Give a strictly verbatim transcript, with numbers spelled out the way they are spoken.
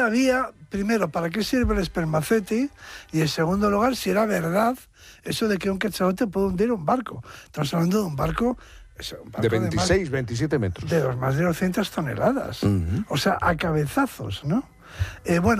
sabía, primero, para qué sirve el espermaceti y, en segundo lugar, si era verdad eso de que un cachalote puede hundir un barco. Estamos hablando de un barco... Eso, un barco de veintiséis, de más, veintisiete metros. De dos, más de doscientas toneladas. Uh-huh. O sea, a cabezazos, ¿no? Eh, bueno,